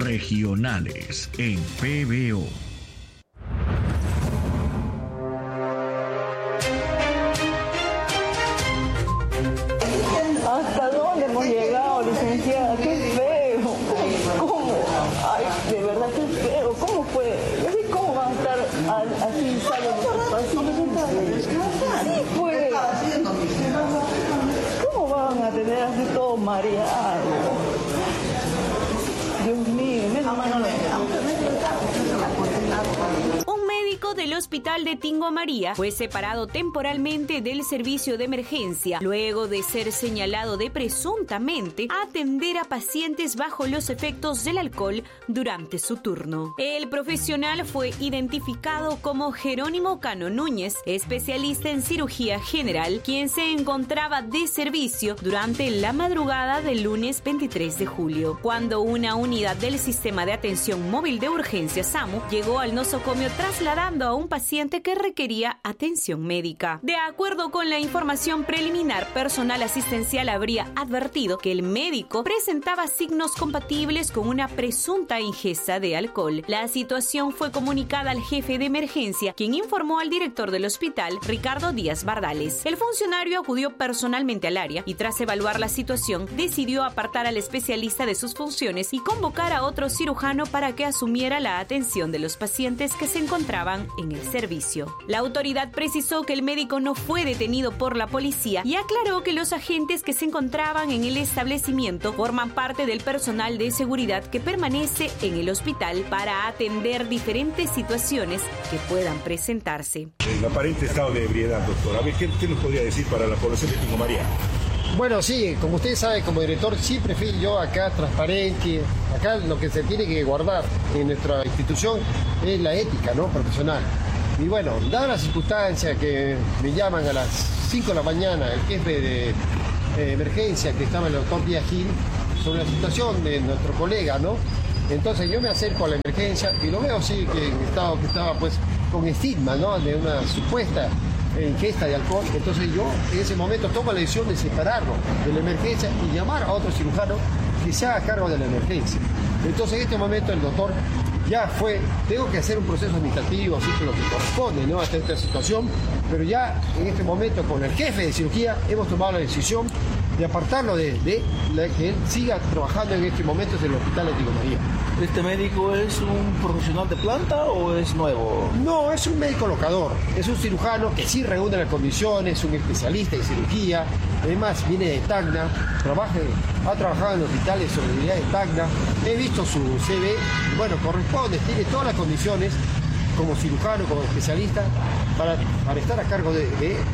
regionales en PBO. ¿Hasta dónde hemos llegado, licenciada? ¡Qué feo! ¿Cómo? Ay, de verdad, qué feo. ¿Cómo fue? ¿Cómo van a estar así, salen los pacientes? Sí, pues. ¿Cómo van a tener así todo mareado? Dios mío, menos mal no lo Un médico del hospital de Tingo María fue separado temporalmente del servicio de emergencia luego de ser señalado de presuntamente atender a pacientes bajo los efectos del alcohol durante su turno. El profesional fue identificado como Jerónimo Cano Núñez, especialista en cirugía general, quien se encontraba de servicio durante la madrugada del lunes 23 de julio, cuando una unidad del Sistema de Atención Móvil de Urgencia SAMU llegó al nosocomio trasladando a un paciente que requería atención médica. De acuerdo con la información preliminar, personal asistencial habría advertido que el médico presentaba signos compatibles con una presunta ingesta de alcohol. La situación fue comunicada al jefe de emergencia, quien informó al director del hospital, Ricardo Díaz Bardales. El funcionario acudió personalmente al área y tras evaluar la situación, decidió apartar al especialista de sus funciones y convocar a otro cirujano para que asumiera la atención de los pacientes que se encontraban en el servicio. La autoridad precisó que el médico no fue detenido por la policía y aclaró que los agentes que se encontraban en el establecimiento forman parte del personal de seguridad que permanece en el hospital para atender diferentes situaciones que puedan presentarse. El aparente estado de ebriedad, doctor. A ver, ¿qué nos podría decir para la población de Tingo María? Bueno, sí, como usted sabe, como director, siempre fui yo acá transparente. Acá lo que se tiene que guardar en nuestra institución es la ética, ¿no?, profesional. Y bueno, dada la circunstancia que me llaman a las 5 de la mañana el jefe de emergencia, que estaba el doctor Díaz Gil, sobre la situación de nuestro colega, ¿no? Entonces yo me acerco a la emergencia y lo veo, sí, que estaba pues con estigma, ¿no?, de una supuesta ingesta de alcohol. Entonces yo en ese momento tomo la decisión de separarlo de la emergencia y llamar a otro cirujano que se haga cargo de la emergencia. Entonces en este momento el doctor ya fue, tengo que hacer un proceso administrativo, así que lo que corresponde, ¿no?, hasta esta situación, pero ya en este momento con el jefe de cirugía hemos tomado la decisión de apartarlo de que él siga trabajando en este momento en el hospital de Tingo María. ¿Este médico es un profesional de planta o es nuevo? No, es un médico locador, es un cirujano que sí reúne las condiciones, un especialista en cirugía, además viene de Tacna, ha trabajado en hospitales de seguridad de Tacna, he visto su CV, y bueno, corresponde, tiene todas las condiciones como cirujano, como especialista, para estar a cargo de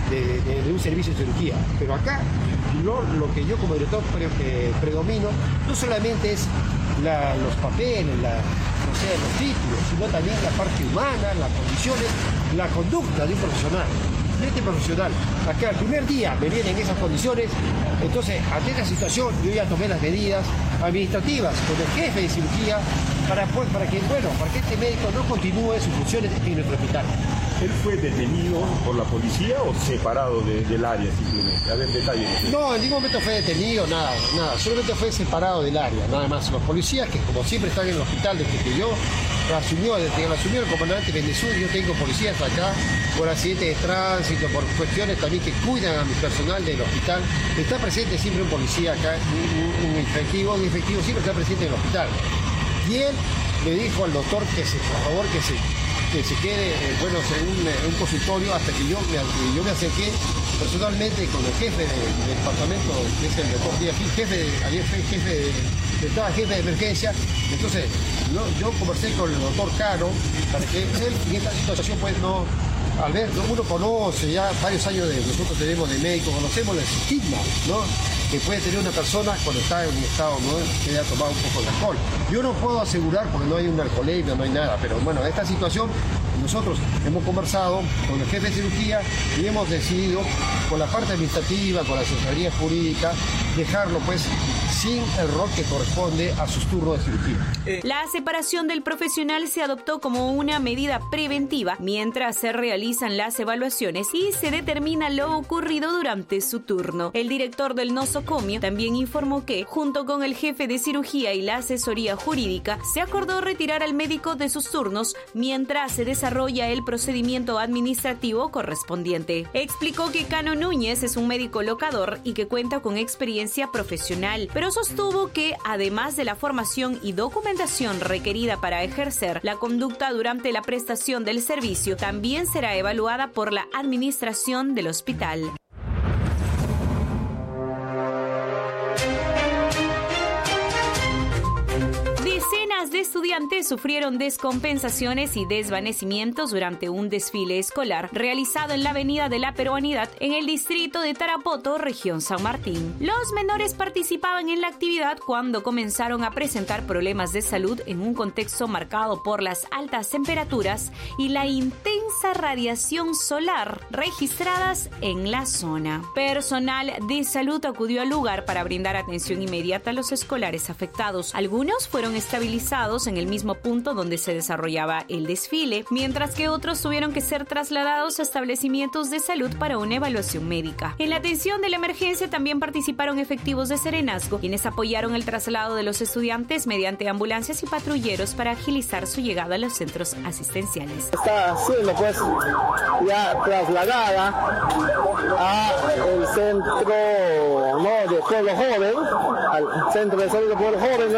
un servicio de cirugía. Pero acá, lo que yo como director predomino, no solamente es los papeles, los títulos, sino también la parte humana, las condiciones, la conducta de un profesional. Este profesional, acá el primer día me viene en esas condiciones, entonces ante esta situación yo ya tomé las medidas administrativas con el jefe de cirugía para que este médico no continúe sus funciones en nuestro hospital. ¿Él fue detenido por la policía o separado del área simplemente? A ver, detalles. No, en ningún momento fue detenido, nada, solamente fue separado del área, nada más. Los policías, que como siempre están en el hospital desde que yo desde que lo asumió el comandante Bendezú, yo tengo policías acá por accidentes de tránsito, por cuestiones también que cuidan a mi personal del hospital. Está presente siempre un policía acá, un efectivo siempre está presente en el hospital. Y él le dijo al doctor que por favor que se quede en un consultorio hasta que yo me acerqué personalmente con el jefe del departamento, que es el doctor Díaz Gil, jefe de emergencia. Entonces yo conversé con el doctor Cano para que él en esta situación pues no, al ver, uno conoce ya varios años nosotros tenemos de médico, conocemos el estigma, ¿no?, que puede tener una persona cuando está en un estado, ¿no?, que haya tomado un poco de alcohol. Yo no puedo asegurar porque no hay una alcoholemia, no hay nada, pero bueno, esta situación Nosotros hemos conversado con el jefe de cirugía y hemos decidido, con la parte administrativa, con la asesoría jurídica, dejarlo pues sin el rol que corresponde a sus turnos de cirugía. La separación del profesional se adoptó como una medida preventiva mientras se realizan las evaluaciones y se determina lo ocurrido durante su turno. El director del nosocomio también informó que, junto con el jefe de cirugía y la asesoría jurídica, se acordó retirar al médico de sus turnos mientras se desarrolla el procedimiento administrativo correspondiente. Explicó que Cano Núñez es un médico locador y que cuenta con experiencia profesional, pero sostuvo que, además de la formación y documentación requerida para ejercer la conducta durante la prestación del servicio, también será evaluada por la administración del hospital. Decenas de estudiantes sufrieron descompensaciones y desvanecimientos durante un desfile escolar realizado en la Avenida de la Peruanidad en el distrito de Tarapoto, región San Martín. Los menores participaban en la actividad cuando comenzaron a presentar problemas de salud en un contexto marcado por las altas temperaturas y la intensa radiación solar registradas en la zona. Personal de salud acudió al lugar para brindar atención inmediata a los escolares afectados. Algunos fueron estabilizados en el mismo punto donde se desarrollaba el desfile, mientras que otros tuvieron que ser trasladados a establecimientos de salud para una evaluación médica. En la atención de la emergencia también participaron efectivos de Serenazgo, quienes apoyaron el traslado de los estudiantes mediante ambulancias y patrulleros para agilizar su llegada a los centros asistenciales. Está siendo pues ya trasladada al centro de pueblo joven, al centro de salud de pueblo joven,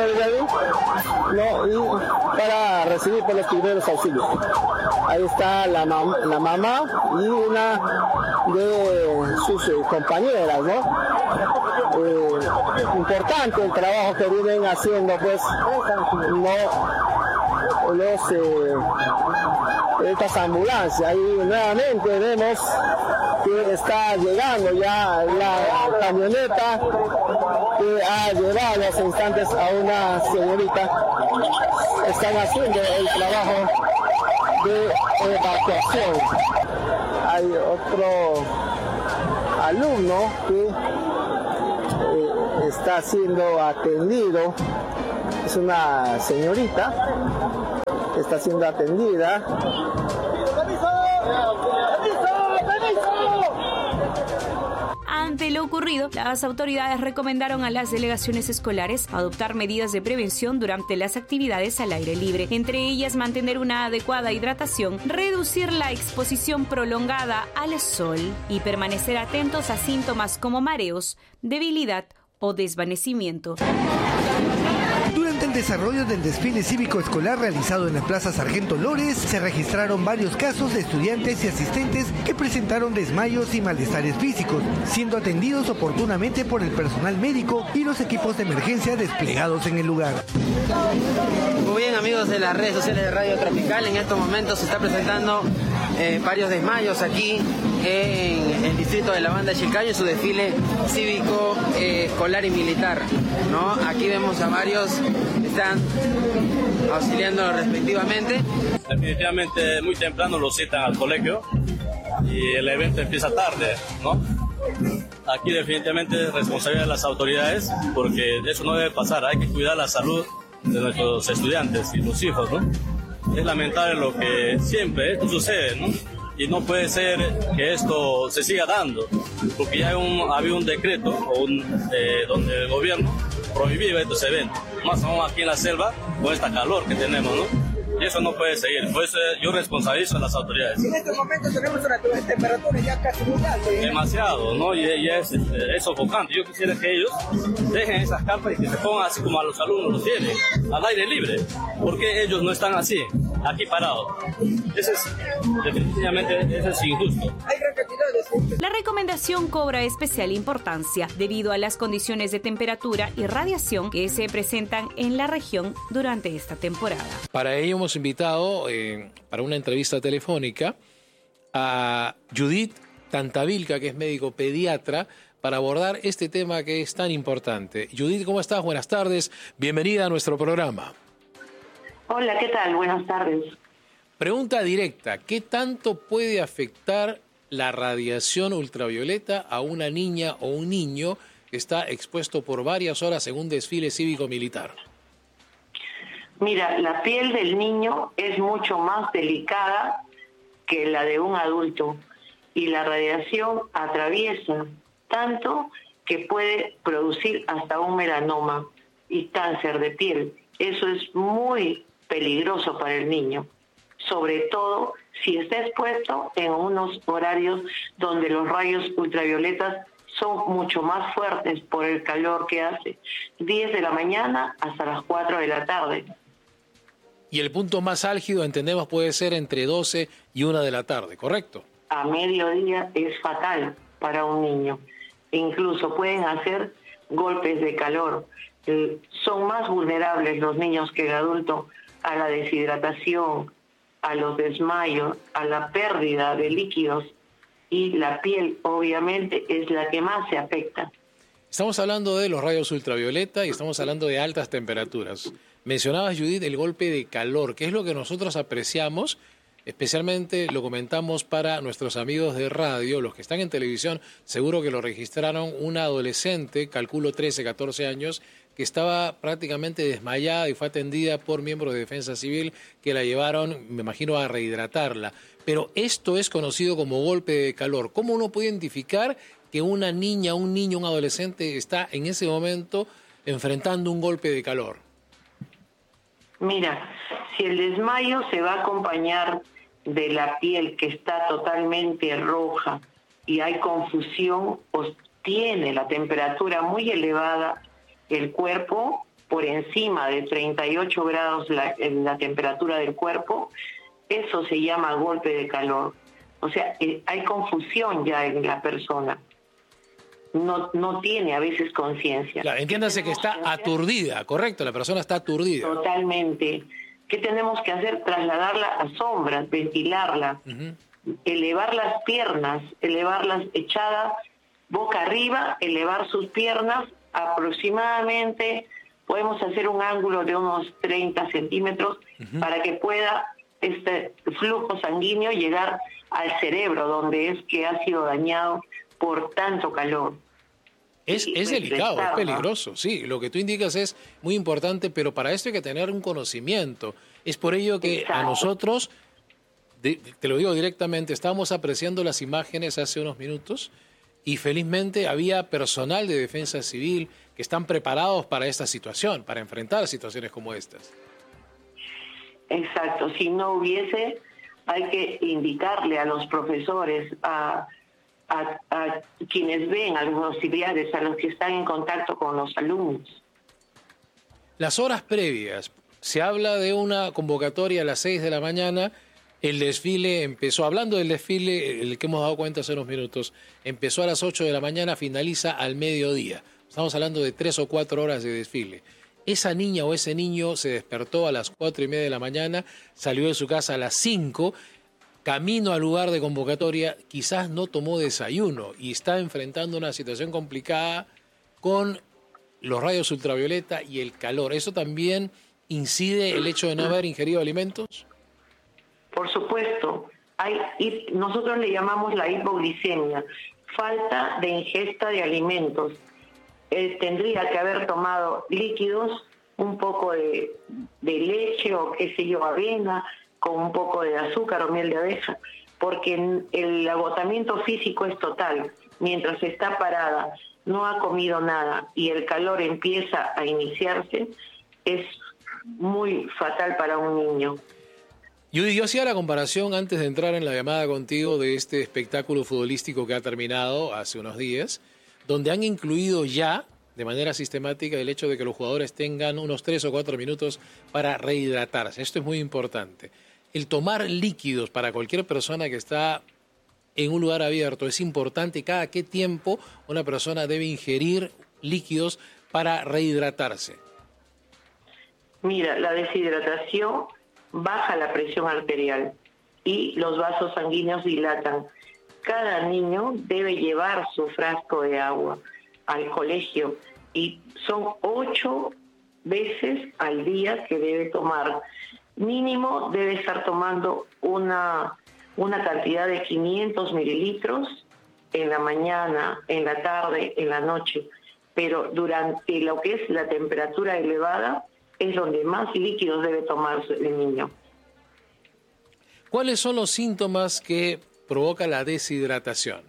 y para recibir por los primeros auxilios. Ahí está la mamá y una de sus compañeras, importante el trabajo que vienen haciendo, pues, estas ambulancias. Ahí nuevamente vemos que está llegando ya la camioneta que ha llevado hace instantes a una señorita. Están haciendo el trabajo de evacuación. Hay otro alumno que está siendo atendido. Es una señorita que está siendo atendida. Ante lo ocurrido, las autoridades recomendaron a las delegaciones escolares adoptar medidas de prevención durante las actividades al aire libre, entre ellas mantener una adecuada hidratación, reducir la exposición prolongada al sol y permanecer atentos a síntomas como mareos, debilidad o desvanecimiento. Durante el desarrollo del desfile cívico escolar realizado en la Plaza Sargento Lores, se registraron varios casos de estudiantes y asistentes que presentaron desmayos y malestares físicos, siendo atendidos oportunamente por el personal médico y los equipos de emergencia desplegados en el lugar. Muy bien, amigos de las redes sociales de Radio Tropical, en estos momentos se está presentando varios desmayos aquí en el distrito de la Banda de Chilcayo en su desfile cívico, escolar y militar, ¿no? Aquí vemos a varios que están auxiliando respectivamente. Definitivamente muy temprano los citan al colegio y el evento empieza tarde, ¿no? Aquí definitivamente es responsabilidad de las autoridades porque eso no debe pasar, hay que cuidar la salud de nuestros estudiantes y los hijos, ¿no? Es lamentable lo que siempre esto sucede, ¿no? Y no puede ser que esto se siga dando, porque ya había un decreto donde el gobierno prohibía estos eventos, más aún aquí en la selva con esta calor que tenemos, ¿no? Y eso no puede seguir, por eso yo responsabilizo a las autoridades. En este momento tenemos una temperatura ya casi muy alta. Demasiado, ¿no? Y es sofocante. Yo quisiera que ellos dejen esas carpas y que se pongan así como a los alumnos los tienen, al aire libre, porque ellos no están así, aquí parados. Definitivamente eso es injusto. Hay gran cantidad de... La recomendación cobra especial importancia debido a las condiciones de temperatura y radiación que se presentan en la región durante esta temporada. Para ello hemos invitado para una entrevista telefónica a Judith Tantavilca, que es médico pediatra, para abordar este tema que es tan importante. Judith, ¿cómo estás? Buenas tardes. Bienvenida a nuestro programa. Hola, ¿qué tal? Buenas tardes. Pregunta directa, ¿qué tanto puede afectar la radiación ultravioleta a una niña o un niño que está expuesto por varias horas en un desfile cívico-militar? Mira, la piel del niño es mucho más delicada que la de un adulto y la radiación atraviesa tanto que puede producir hasta un melanoma y cáncer de piel. Eso es muy peligroso para el niño, sobre todo si está expuesto en unos horarios donde los rayos ultravioletas son mucho más fuertes por el calor que hace, 10 de la mañana hasta las 4 de la tarde. Y el punto más álgido, entendemos, puede ser entre 12 y 1 de la tarde, ¿correcto? A mediodía es fatal para un niño. Incluso pueden hacer golpes de calor. Son más vulnerables los niños que el adulto a la deshidratación, a los desmayos, a la pérdida de líquidos, y la piel obviamente es la que más se afecta. Estamos hablando de los rayos ultravioleta y estamos hablando de altas temperaturas. Mencionabas, Judith, el golpe de calor, que es lo que nosotros apreciamos, especialmente lo comentamos para nuestros amigos de radio, los que están en televisión, seguro que lo registraron, una adolescente, calculo 13, 14 años, que estaba prácticamente desmayada y fue atendida por miembros de Defensa Civil que la llevaron, me imagino, a rehidratarla. Pero esto es conocido como golpe de calor. ¿Cómo uno puede identificar que una niña, un niño, un adolescente está en ese momento enfrentando un golpe de calor? Mira, si el desmayo se va a acompañar de la piel que está totalmente roja y hay confusión o tiene la temperatura muy elevada, el cuerpo por encima de 38 grados la temperatura del cuerpo, eso se llama golpe de calor. O sea, hay confusión ya en la persona. No tiene a veces conciencia. Claro, entiéndase que está aturdida, correcto, la persona está aturdida. Totalmente. ¿Qué tenemos que hacer? Trasladarla a sombras, ventilarla, elevar las piernas, elevarlas echadas boca arriba, elevar sus piernas aproximadamente, podemos hacer un ángulo de unos 30 centímetros para que pueda este flujo sanguíneo llegar al cerebro, donde es que ha sido dañado por tanto calor. Es delicado, es peligroso, sí. Lo que tú indicas es muy importante, pero para esto hay que tener un conocimiento. Es por ello que a nosotros, te lo digo directamente, estábamos apreciando las imágenes hace unos minutos y felizmente había personal de Defensa Civil que están preparados para esta situación, para enfrentar situaciones como estas. Exacto. Si no hubiese, hay que indicarle a los profesores, a quienes ven, a los auxiliares, a los que están en contacto con los alumnos. Las horas previas, se habla de una convocatoria a las 6 de la mañana, el desfile empezó, hablando del desfile, el que hemos dado cuenta hace unos minutos, empezó a las 8 de la mañana, finaliza al mediodía. Estamos hablando de 3 o 4 horas de desfile. Esa niña o ese niño se despertó a las 4:30 de la mañana, salió de su casa a las 5, camino al lugar de convocatoria, quizás no tomó desayuno y está enfrentando una situación complicada con los rayos ultravioleta y el calor. ¿Eso también incide el hecho de no haber ingerido alimentos? Por supuesto. Nosotros le llamamos la hipoglicemia, falta de ingesta de alimentos. Tendría que haber tomado líquidos, un poco de leche o qué sé yo, avena, con un poco de azúcar o miel de abeja, porque el agotamiento físico es total. Mientras está parada, no ha comido nada y el calor empieza a iniciarse, es muy fatal para un niño. Yo hacía la comparación antes de entrar en la llamada contigo de este espectáculo futbolístico que ha terminado hace unos días, donde han incluido ya de manera sistemática el hecho de que los jugadores tengan unos 3 o 4 minutos para rehidratarse. Esto es muy importante. El tomar líquidos para cualquier persona que está en un lugar abierto es importante. ¿Cada qué tiempo una persona debe ingerir líquidos para rehidratarse? Mira, la deshidratación baja la presión arterial y los vasos sanguíneos dilatan. Cada niño debe llevar su frasco de agua al colegio y son 8 veces al día que debe tomar. Mínimo debe estar tomando una cantidad de 500 mililitros en la mañana, en la tarde, en la noche. Pero durante lo que es la temperatura elevada es donde más líquidos debe tomar el niño. ¿Cuáles son los síntomas que provoca la deshidratación?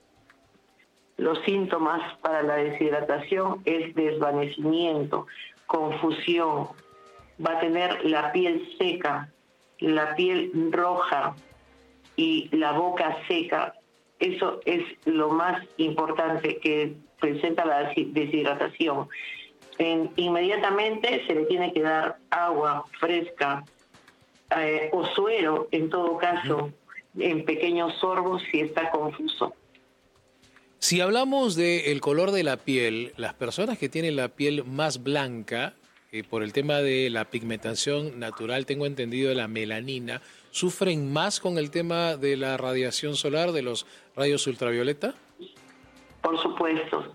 Los síntomas para la deshidratación es desvanecimiento, confusión, va a tener la piel seca, la piel roja y la boca seca. Eso es lo más importante que presenta la deshidratación. Inmediatamente se le tiene que dar agua fresca o suero, en todo caso, en pequeños sorbos si está confuso. Si hablamos del color de la piel, las personas que tienen la piel más blanca, por el tema de la pigmentación natural, tengo entendido de la melanina, ¿sufren más con el tema de la radiación solar, de los rayos ultravioleta? Por supuesto.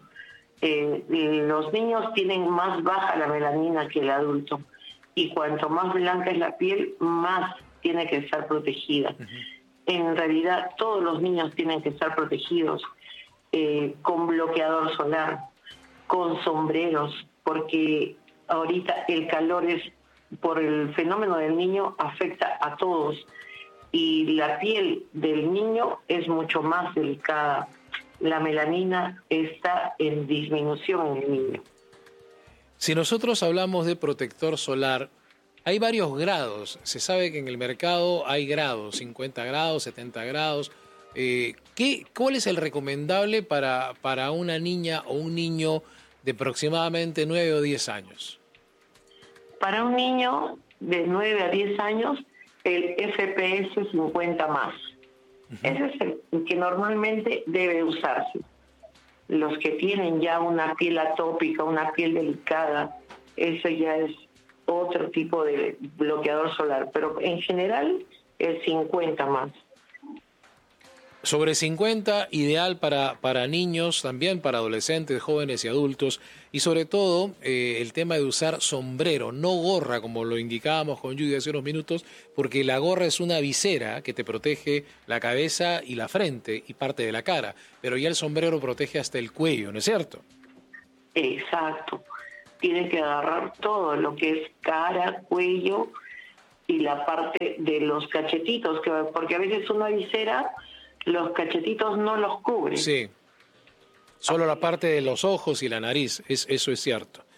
Los niños tienen más baja la melanina que el adulto. Y cuanto más blanca es la piel, más tiene que estar protegida. En realidad, todos los niños tienen que estar protegidos con bloqueador solar, con sombreros, porque ahorita el calor por el fenómeno del niño afecta a todos y la piel del niño es mucho más delicada. La melanina está en disminución en el niño. Si nosotros hablamos de protector solar, hay varios grados. Se sabe que en el mercado hay grados, 50 grados, 70 grados. ¿Cuál es el recomendable para una niña o un niño de aproximadamente 9 o 10 años? Para un niño de 9 a 10 años, el FPS 50 más. Ese es el que normalmente debe usarse. Los que tienen ya una piel atópica, una piel delicada, eso ya es otro tipo de bloqueador solar. Pero en general, el 50 más. Sobre 50, ideal para niños, también para adolescentes, jóvenes y adultos. Y sobre todo, el tema de usar sombrero, no gorra, como lo indicábamos con Judy hace unos minutos, porque la gorra es una visera que te protege la cabeza y la frente y parte de la cara. Pero ya el sombrero protege hasta el cuello, ¿no es cierto? Exacto. Tiene que agarrar todo lo que es cara, cuello y la parte de los cachetitos, porque a veces una visera, los cachetitos no los cubre. Sí, solo la parte de los ojos y la nariz, eso es cierto.